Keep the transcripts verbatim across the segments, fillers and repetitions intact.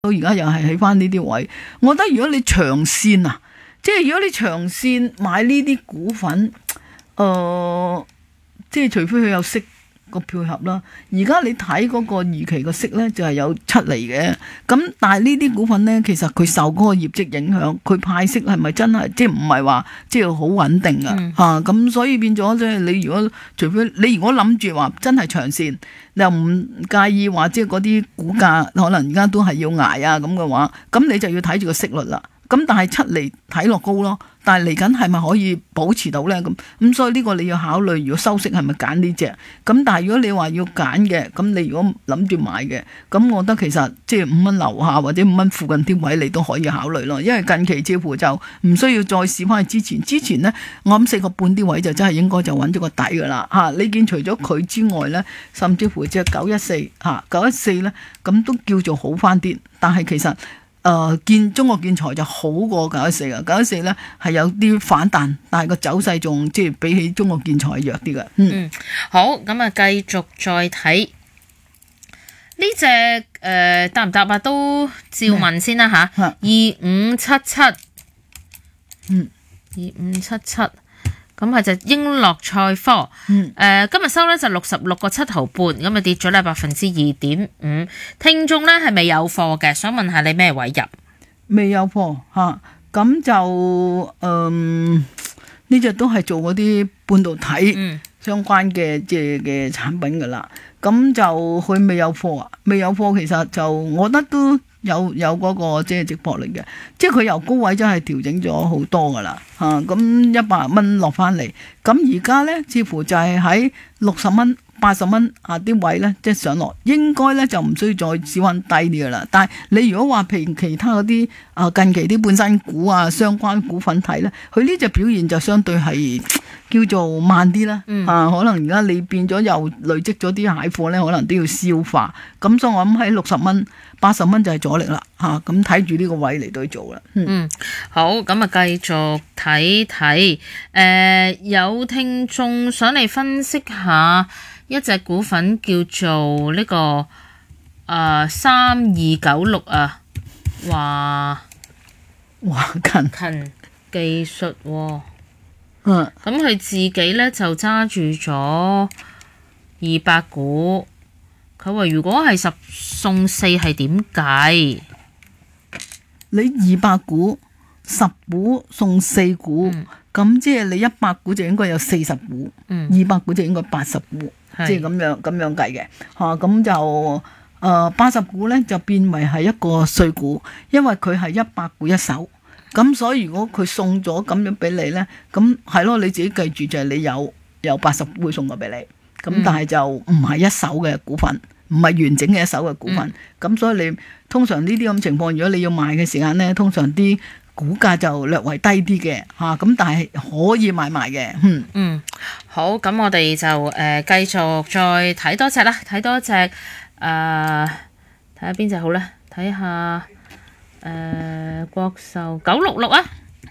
到而家又係喺翻呢啲位。我覺得如果你長線啊，即係如果你長線買呢啲股份，誒、呃，即係除非佢有息個配合啦。而家你睇嗰個預期個息咧就係、是、有七厘嘅，咁但係呢啲股份咧其實佢受嗰個業績影響，佢派息係咪真係即係唔係話即係好穩定啊？嚇咁、嗯啊、所以變咗即係你如果除非你如果諗住話真係長線，你又唔介意話即係嗰啲股價可能而家都係要捱啊咁嘅話，咁你就要睇住個息率啦。咁但係七厘睇落高咯，但係嚟緊係咪可以保持到咧？咁咁所以呢個你要考慮，如果收息係咪揀呢隻？咁但係如果你話要揀嘅，咁你如果諗住買嘅，咁我覺得其實即係五蚊樓下或者五蚊附近啲位你都可以考慮咯。因為近期似乎就唔需要再試翻去之前，之前呢，我諗四個半啲位就真係應該就揾咗個底噶啦嚇。你見除咗佢之外呢，甚至乎隻九一四嚇九一四呢，咁都叫做好翻啲，但係其實。誒、呃，建中國建材就好過九一四嘅，九一四咧係有啲反彈，但係個走勢仲即係比起中國建材弱啲嘅。嗯， 嗯好，咁啊繼續再睇呢隻誒答唔答啊？都照問先啦吓，二五七七，嗯，二五七七。咁係就英樂賽科，嗯呃、今日收咧就六十六個七毫半，咁啊跌咗咧百分之二點五。聽眾咧係未有貨嘅，想問下你咩位入？ 未有貨嚇，咁、啊、就嗯呢隻都係做嗰啲半導體相關嘅即係嘅產品噶啦。咁就佢未有貨啊，未有貨其實就我覺得都。有有嗰個即係值博力嘅，即係佢由高位真係調整咗好多噶啦嚇，咁一百蚊落翻嚟，咁而家咧似乎就係喺六十蚊、八十蚊啊啲位咧，即係上落，應該咧就唔需要再試翻低啲噶啦。但係你如果話譬如其他嗰啲啊近期啲半新股啊相關股份睇咧，佢呢隻表現就相對係叫做慢啲啦，嗯、啊可能而家你變咗又累積咗啲蟹貨咧，可能都要消化，咁所以我諗喺六十蚊。八十蚊就係阻力啦，嚇咁睇住呢個位嚟對做啦。嗯， 嗯好，咁啊繼續睇睇，誒有聽眾想嚟分析下一隻股份叫做呢、這個誒三二九六啊，華華勤勤技術喎、哦， 嗯， 咁佢自己咧就揸住咗二百股。佢話如果係十送四係點計？ 你二百股十股送四股，咁、嗯、即係你一百股就應該有四十股，二百、嗯、股就應該八十股，是即係咁樣咁樣計嘅。嚇、啊、咁就誒八十股咧就變為係一個碎股，因為佢係一百股一手。咁所以如果佢送咗咁樣俾你咧，咁係咯，你自己記住就係你有有八十股會送過俾你。咁、嗯、但係就唔係一手嘅股份，唔係完整嘅一手嘅股份。咁、嗯、所以你通常呢啲咁情況，如果你要賣嘅時間咧，通常啲股價就略為低啲嘅嚇。咁、啊、但係可以買賣嘅。嗯嗯，好，咁我哋就誒、呃、繼續再睇多隻啦，睇多隻誒，睇下邊隻好咧？睇下誒國壽九六六啊，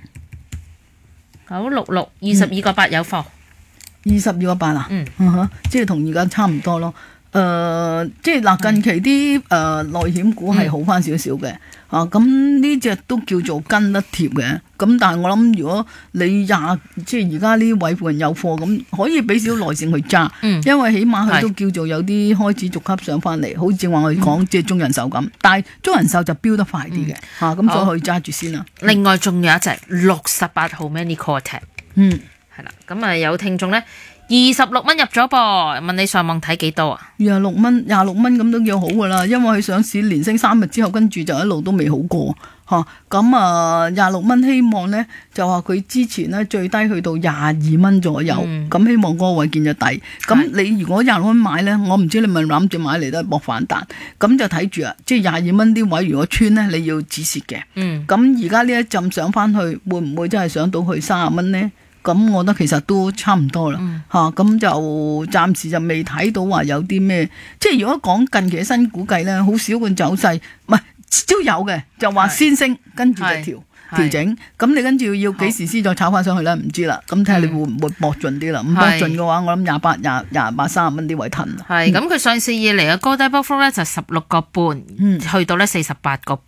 九六六二十二個八有貨。 二十二個八啊，嗯，嗯即係同而家差唔多咯。誒、呃，即係嗱，近期啲誒、呃、內險股係好翻少少嘅，嗯、啊，咁呢隻都叫做跟得貼嘅。咁但係我諗，如果你廿即係而家呢位附近有貨，咁可以俾少耐性去揸，嗯、因為起碼佢都叫做有啲開始逐級上翻嚟，好似話我哋講即係中人壽咁。但係中人壽就飆得快啲嘅，嚇咁、嗯啊、所以可以揸住先啦。 另外仲有一隻六十八號 Manicote， 嗯。係啦，咁啊有聽眾咧，二十六蚊入咗噃，問你上網睇幾多啊？ 廿六蚊，廿六蚊咁都叫好噶啦，因為佢上市連升三日之後，跟住就一路都未好過，吓咁啊廿六蚊希望咧就話佢之前咧最低去到廿二蚊左右，咁、嗯、希望嗰個位見咗底。咁的你如果廿六蚊買咧，我唔知你咪諗住買嚟都係搏反彈，咁就睇住啊，即係廿二蚊啲位如果穿咧，你要止蝕嘅。嗯，咁而家呢一陣上翻去，會唔會真係上到去三十蚊咧？咁我覺得其實都差唔多啦，嚇咁、嗯啊、就暫時就未睇到話有啲咩，即係如果講近期嘅新股計咧，好少個走勢，唔係都有嘅，就話先升是跟住就調調整，咁你跟住要幾時先再炒翻上去咧？唔知啦，咁睇下你會唔會搏盡啲啦？唔搏盡嘅話，我諗廿八、廿廿八、三十蚊啲位騰。 係咁，佢上市以嚟嘅高低波幅咧就十六個半，去到咧四十八個半。